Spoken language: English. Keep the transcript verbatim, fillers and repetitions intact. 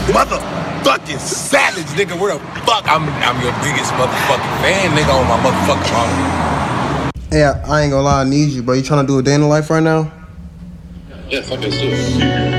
Motherfucking savage, nigga. Where the fuck? I'm I'm your biggest motherfucking fan, nigga, on my motherfucking phone. Hey, I, I ain't gonna lie, I need you, bro. You trying to do a day in the life right now? Yeah, fuck it, let's do it.